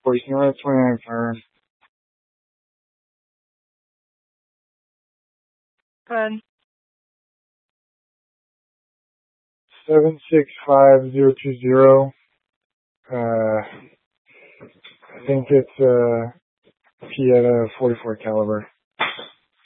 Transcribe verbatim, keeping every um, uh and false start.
Voicemail at twenty-nine Fire. Good. seven six five zero two zero. Uh, I think it's uh, P at a forty-four caliber.